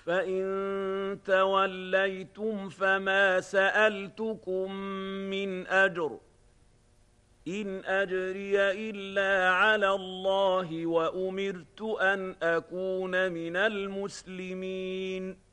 فإن توليتم فما سألتكم من أجر إن أجري إلا على الله وأمرت أن أكون من المسلمين